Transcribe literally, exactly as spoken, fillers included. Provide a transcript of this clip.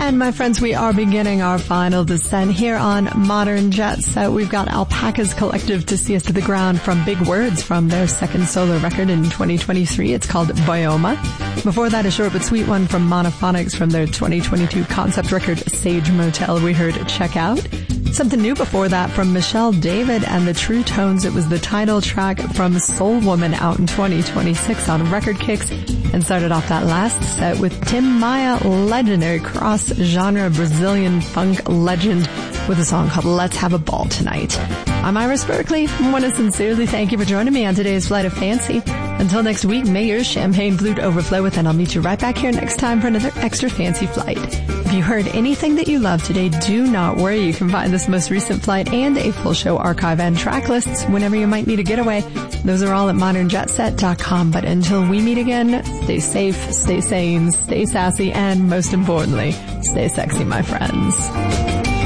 And my friends, we are beginning our final descent here on Modern Jet Set. We've got Alpacas Collective to see us to the ground from Big Words from their second solo record in twenty twenty-three. It's called Bioma. Before that, a short but sweet one from Monophonics from their twenty twenty-two concept record Sage Motel. We heard Check Out. Something new before that from Michelle David and the True Tones. It was the title track from Soul Woman out in twenty twenty-six on Record Kicks, and started off that last set with Tim Maia, legendary cross-genre Brazilian funk legend, with a song called Let's Have a Ball Tonight. I'm Iris Berkeley. I want to sincerely thank you for joining me on today's Flight of Fancy. Until next week, may your champagne flute overflow with, and I'll meet you right back here next time for another extra fancy flight. If you heard anything that you love today, do not worry. You can find this most recent flight and a full show archive and track lists whenever you might need a getaway. Those are all at modern jet set dot com. But until we meet again, stay safe, stay sane, stay sassy, and most importantly, stay sexy, my friends.